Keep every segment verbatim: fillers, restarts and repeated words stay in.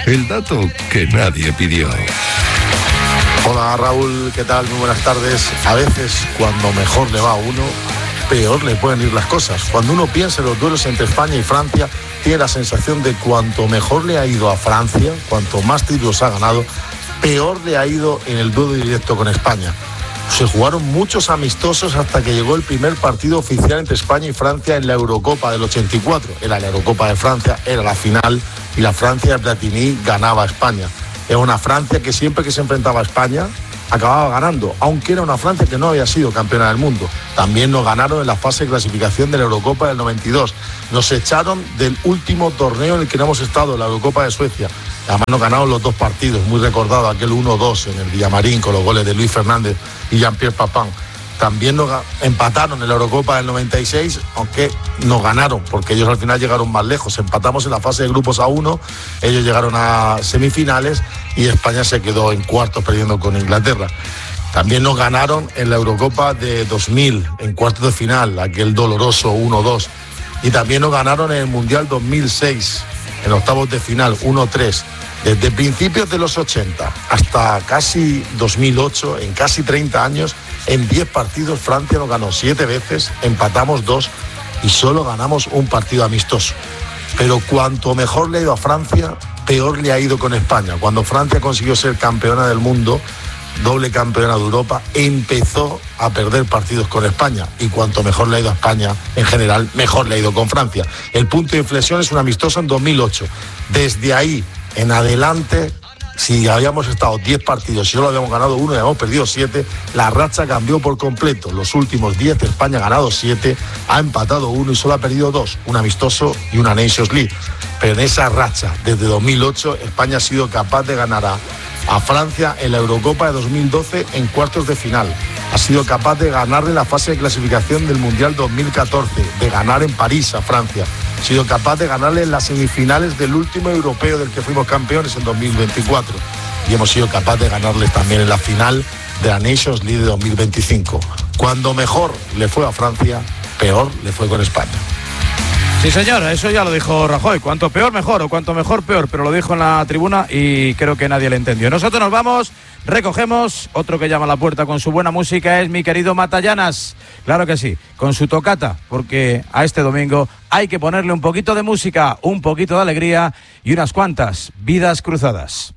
el dato que nadie pidió. Hola Raúl, ¿qué tal? Muy buenas tardes. A veces cuando mejor le va a uno, peor le pueden ir las cosas. Cuando uno piensa en los duelos entre España y Francia, tiene la sensación de cuanto mejor le ha ido a Francia, cuanto más títulos ha ganado, peor le ha ido en el duelo directo con España. Se jugaron muchos amistosos hasta que llegó el primer partido oficial entre España y Francia en la Eurocopa del ochenta y cuatro. Era la Eurocopa de Francia, era la final y la Francia de Platini ganaba a España. Era una Francia que siempre que se enfrentaba a España acababa ganando, aunque era una Francia que no había sido campeona del mundo. También nos ganaron en la fase de clasificación de la Eurocopa del noventa y dos. Nos echaron del último torneo en el que no hemos estado, la Eurocopa de Suecia. Además nos ganaron los dos partidos, muy recordado, aquel uno dos en el Villamarín con los goles de Luis Fernández y Jean-Pierre Papin. También nos empataron en la Eurocopa del noventa y seis, aunque nos ganaron, porque ellos al final llegaron más lejos. Empatamos en la fase de grupos a uno, ellos llegaron a semifinales y España se quedó en cuartos perdiendo con Inglaterra. También nos ganaron en la Eurocopa de dos mil, en cuartos de final, aquel doloroso uno dos. Y también nos ganaron en el Mundial dos mil seis, en octavos de final, uno tres. Desde principios de los ochenta hasta casi dos mil ocho, en casi treinta años, en diez partidos Francia nos ganó siete veces, empatamos dos y solo ganamos un partido amistoso. Pero cuanto mejor le ha ido a Francia, peor le ha ido con España. Cuando Francia consiguió ser campeona del mundo, doble campeona de Europa, empezó a perder partidos con España. Y cuanto mejor le ha ido a España, en general, mejor le ha ido con Francia. El punto de inflexión es un amistoso en dos mil ocho. Desde ahí en adelante, si habíamos estado diez partidos y solo habíamos ganado uno y habíamos perdido siete, la racha cambió por completo. Los últimos diez, España ha ganado siete, ha empatado uno y solo ha perdido dos, un amistoso y una Nations League. Pero en esa racha, desde dos mil ocho, España ha sido capaz de ganar a, a Francia en la Eurocopa de dos mil doce en cuartos de final. Ha sido capaz de ganarle la fase de clasificación del Mundial dos mil catorce, de ganar en París a Francia. Ha sido capaz de ganarle en las semifinales del último europeo del que fuimos campeones en dos mil veinticuatro. Y hemos sido capaz de ganarles también en la final de la Nations League de dos mil veinticinco. Cuando mejor le fue a Francia, peor le fue con España. Sí, señor, eso ya lo dijo Rajoy. Cuanto peor, mejor, o cuanto mejor, peor. Pero lo dijo en la tribuna y creo que nadie le entendió. Nosotros nos vamos, recogemos. Otro que llama a la puerta con su buena música es mi querido Matallanas. Claro que sí, con su tocata, porque a este domingo hay que ponerle un poquito de música, un poquito de alegría y unas cuantas vidas cruzadas.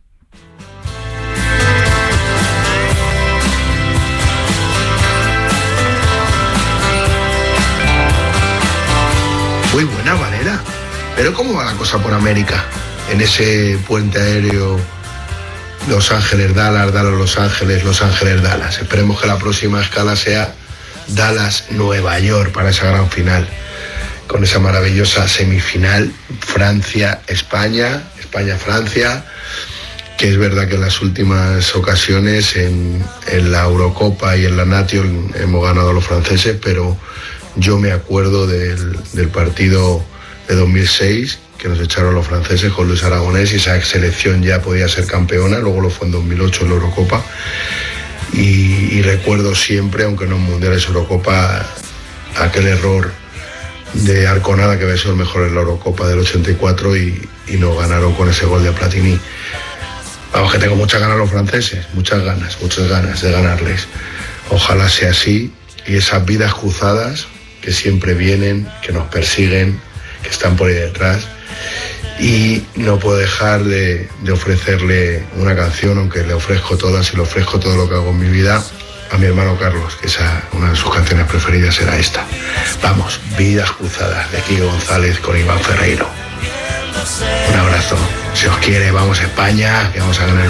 Muy buena, Valera. Pero ¿cómo va la cosa por América? En ese puente aéreo Los Ángeles-Dallas, Dallas-Los Ángeles, Los Ángeles-Dallas. Esperemos que la próxima escala sea Dallas-Nueva York para esa gran final. Con esa maravillosa semifinal Francia-España, España-Francia, que es verdad que en las últimas ocasiones en, en la Eurocopa y en la Nation hemos ganado a los franceses, pero yo me acuerdo del, del partido de dos mil seis, que nos echaron los franceses con Luis Aragonés, y esa selección ya podía ser campeona, luego lo fue en dos mil ocho en la Eurocopa, y, y recuerdo siempre, aunque no en Mundiales, Eurocopa, aquel error de Arconada, que había sido el mejor en la Eurocopa del ochenta y cuatro, y, y nos ganaron con ese gol de Platini. Vamos, que tengo muchas ganas los franceses, muchas ganas, muchas ganas de ganarles. Ojalá sea así, y esas vidas cruzadas que siempre vienen, que nos persiguen, que están por ahí detrás. Y no puedo dejar de, de ofrecerle una canción, aunque le ofrezco todas y le ofrezco todo lo que hago en mi vida, a mi hermano Carlos, que esa, una de sus canciones preferidas era esta. Vamos, Vidas Cruzadas, de Kiko González con Iván Ferreiro. Un abrazo. Si os quiere, vamos a España, que vamos a ganar.